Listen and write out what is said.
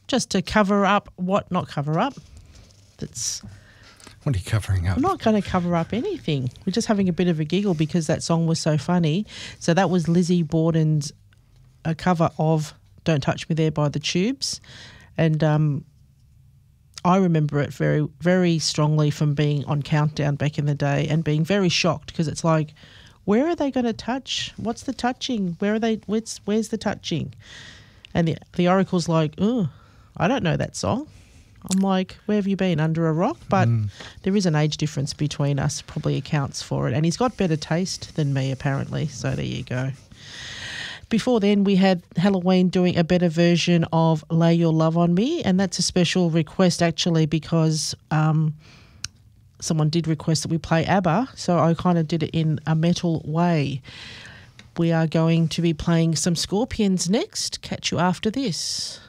just to cover up not cover up. What are you covering up? I'm not going to cover up anything. We're just having a bit of a giggle because that song was so funny. So that was Lizzie Borden's a cover of Don't Touch Me There by the Tubes. And I remember it very, very strongly from being on Countdown back in the day and being very shocked because it's like, where are they going to touch? What's the touching? Where's the touching? And the Oracle's like, oh, I don't know that song. I'm like, where have you been, under a rock? But there is an age difference between us, probably accounts for it. And he's got better taste than me, apparently. So there you go. Before then, we had Halloween doing a better version of Lay Your Love on Me. And that's a special request, actually, because someone did request that we play ABBA. So I kind of did it in a metal way. We are going to be playing some Scorpions next. Catch you after this.